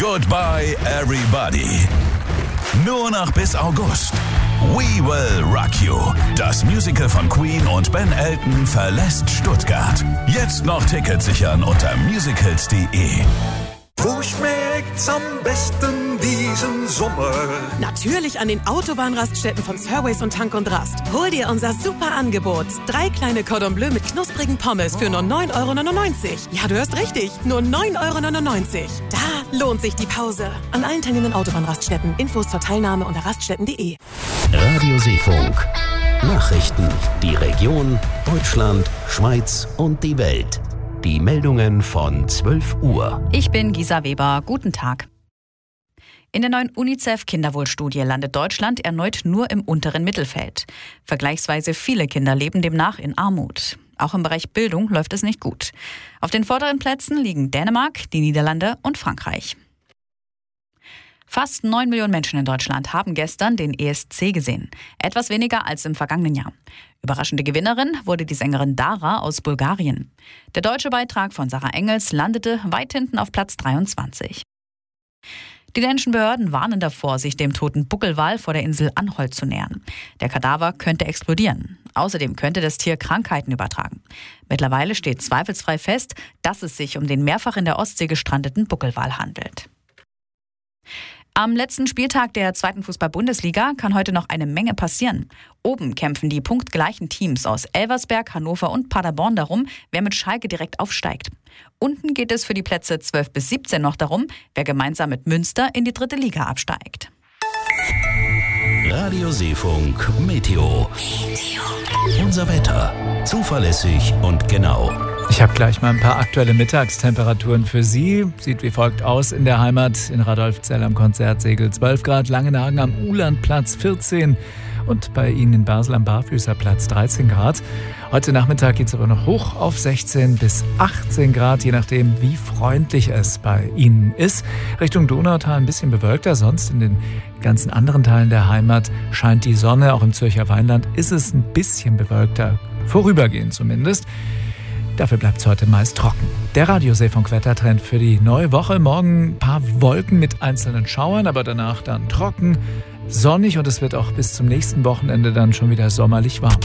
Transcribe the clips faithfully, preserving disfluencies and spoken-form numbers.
Goodbye Everybody. Nur noch bis August. We Will Rock You. Das Musical von Queen und Ben Elton verlässt Stuttgart. Jetzt noch Tickets sichern unter musicals punkt de. Wo schmeckt's am besten diesen Sommer? Natürlich an den Autobahnraststätten von Fairways und Tank und Rast. Hol dir unser super Angebot. Drei kleine Cordon Bleu mit knusprigen Pommes für nur neun Euro neunundneunzig. Ja, du hörst richtig, nur neun Euro neunundneunzig. Da lohnt sich die Pause. An allen teilnehmenden Autobahnraststätten. Infos zur Teilnahme unter raststätten punkt de. Radio Seefunk. Nachrichten. Die Region, Deutschland, Schweiz und die Welt. Die Meldungen von zwölf Uhr. Ich bin Gisa Weber. Guten Tag. In der neuen UNICEF-Kinderwohlstudie landet Deutschland erneut nur im unteren Mittelfeld. Vergleichsweise viele Kinder leben demnach in Armut. Auch im Bereich Bildung läuft es nicht gut. Auf den vorderen Plätzen liegen Dänemark, die Niederlande und Frankreich. Fast neun Millionen Menschen in Deutschland haben gestern den E S C gesehen. Etwas weniger als im vergangenen Jahr. Überraschende Gewinnerin wurde die Sängerin Dara aus Bulgarien. Der deutsche Beitrag von Sarah Engels landete weit hinten auf Platz dreiundzwanzig. Die dänischen Behörden warnen davor, sich dem toten Buckelwal vor der Insel Anholt zu nähern. Der Kadaver könnte explodieren. Außerdem könnte das Tier Krankheiten übertragen. Mittlerweile steht zweifelsfrei fest, dass es sich um den mehrfach in der Ostsee gestrandeten Buckelwal handelt. Am letzten Spieltag der zweiten Fußball-Bundesliga kann heute noch eine Menge passieren. Oben kämpfen die punktgleichen Teams aus Elversberg, Hannover und Paderborn darum, wer mit Schalke direkt aufsteigt. Unten geht es für die Plätze zwölf bis siebzehn noch darum, wer gemeinsam mit Münster in die dritte Liga absteigt. Radio Seefunk Meteo. Meteo. Unser Wetter. Zuverlässig und genau. Ich habe gleich mal ein paar aktuelle Mittagstemperaturen für Sie. Sieht wie folgt aus in der Heimat. In Radolfzell am Konzertsegel zwölf Grad, Langenhagen am Uhlandplatz vierzehn und bei Ihnen in Basel am Barfüßerplatz dreizehn Grad. Heute Nachmittag geht es aber noch hoch auf sechzehn bis achtzehn Grad, je nachdem, wie freundlich es bei Ihnen ist. Richtung Donautal ein bisschen bewölkter, sonst in den ganzen anderen Teilen der Heimat scheint die Sonne. Auch im Zürcher Weinland ist es ein bisschen bewölkter, vorübergehend zumindest. Dafür bleibt es heute meist trocken. Der Radio Seefunk Wettertrend für die neue Woche. Morgen ein paar Wolken mit einzelnen Schauern, aber danach dann trocken, sonnig und es wird auch bis zum nächsten Wochenende dann schon wieder sommerlich warm.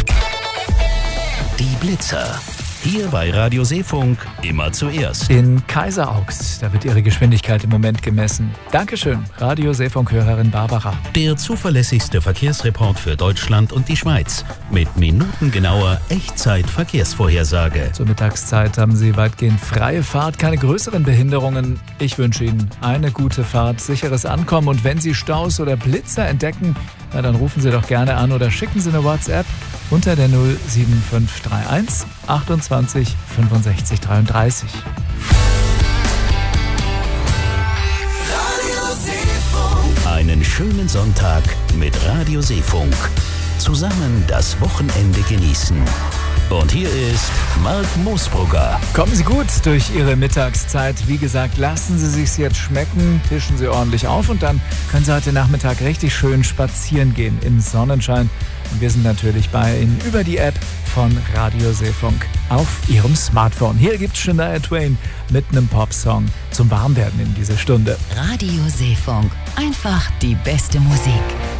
Die Blitzer. Hier bei Radio Seefunk immer zuerst. In Kaiseraugst, da wird Ihre Geschwindigkeit im Moment gemessen. Dankeschön, Radio Seefunk-Hörerin Barbara. Der zuverlässigste Verkehrsreport für Deutschland und die Schweiz. Mit minutengenauer Echtzeit-Verkehrsvorhersage. Zur Mittagszeit haben Sie weitgehend freie Fahrt, keine größeren Behinderungen. Ich wünsche Ihnen eine gute Fahrt, sicheres Ankommen. Und wenn Sie Staus oder Blitzer entdecken, na, dann rufen Sie doch gerne an oder schicken Sie eine WhatsApp unter der null sieben fünf drei eins achtundzwanzig fünfundsechzig dreiunddreißig. Einen schönen Sonntag mit Radio Seefunk. Zusammen das Wochenende genießen. Und hier ist Mark Moosbrugger. Kommen Sie gut durch Ihre Mittagszeit. Wie gesagt, lassen Sie sich's jetzt schmecken, tischen Sie ordentlich auf und dann können Sie heute Nachmittag richtig schön spazieren gehen im Sonnenschein. Und wir sind natürlich bei Ihnen über die App von Radio Seefunk auf Ihrem Smartphone. Hier gibt's Shania Twain mit einem Popsong zum Warmwerden in dieser Stunde. Radio Seefunk. Einfach die beste Musik.